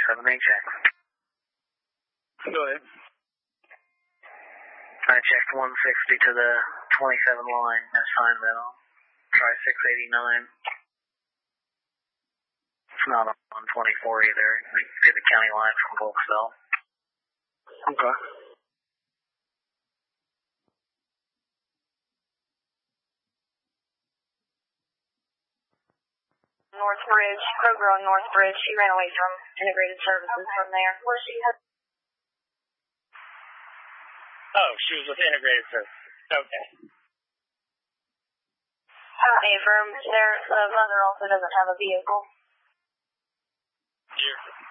7 check. Go ahead. I checked 160 to the 27 line. That's fine, then I'll try 689. It's not on 24 either. We did the county line from Volksville. Okay. Northbridge, Kroger on Northbridge. She ran away from Integrated Services from there. Where she had... Oh, she was with Integrated Services. Okay. Affirmed. The mother also doesn't have a vehicle. You're